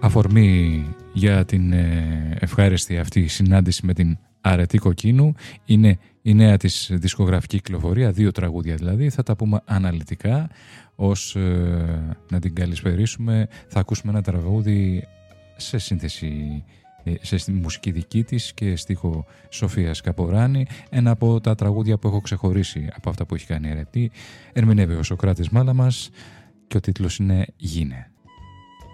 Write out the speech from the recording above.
Αφορμή για την ευχάριστη αυτή συνάντηση με την Αρετή Κοκκίνου είναι η νέα της δισκογραφική κυκλοφορία, 2 τραγούδια δηλαδή. Θα τα πούμε αναλυτικά, ως να την καλησπερίσουμε. Θα ακούσουμε ένα τραγούδι σε σύνθεση, σε μουσική δική της και στίχο Σοφίας Καποράνη. Ένα από τα τραγούδια που έχω ξεχωρίσει από αυτά που έχει κάνει η Αρετή. Ερμηνεύει ο Σωκράτης Μάλαμας και ο τίτλος είναι «Γίνε».